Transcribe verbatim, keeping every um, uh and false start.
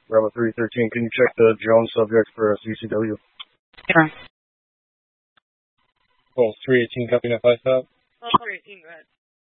Bravo three thirteen, can you check the Jones subject for C C W? Sure. Pulse three eighteen, copy that five stop. Pulse three eighteen, go ahead.